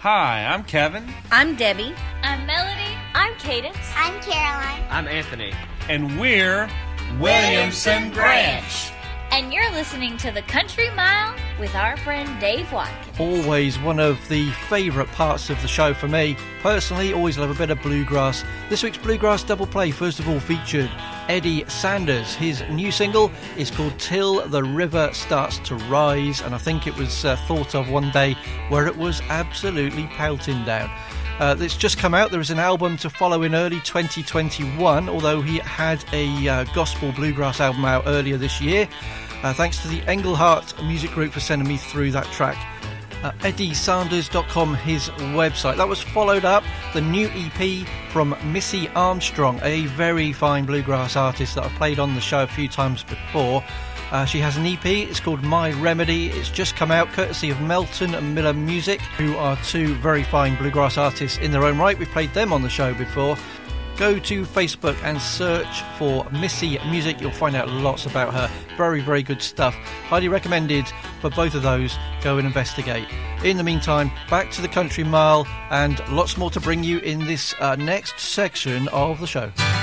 Hi, I'm Kevin. I'm Debbie. I'm Melody. I'm Cadence. I'm Caroline. I'm Anthony. And we're Williamson Branch. And you're listening to The Country Mile with our friend Dave Watkins. Always one of the favourite parts of the show for me. Personally, always love a bit of bluegrass. This week's bluegrass double play first of all featured Eddie Sanders. His new single is called Till the River Starts to Rise, and I think it was thought of one day where it was absolutely pelting down. It's just come out. There is an album to follow in early 2021, although he had a gospel bluegrass album out earlier this year. Thanks to the Engelhart Music Group for sending me through that track. EddieSanders.com, his website. That was followed up, the new EP from Missy Armstrong, a very fine bluegrass artist that I've played on the show a few times before. She has an EP, it's called My Remedy. It's just come out courtesy of Melton and Miller Music, who are two very fine bluegrass artists in their own right. We've played them on the show before. Go to Facebook and search for Missy Music. You'll find out lots about her. Very, very good stuff. Highly recommended for both of those. Go and investigate. In the meantime, back to the Country Mile and lots more to bring you in this next section of the show.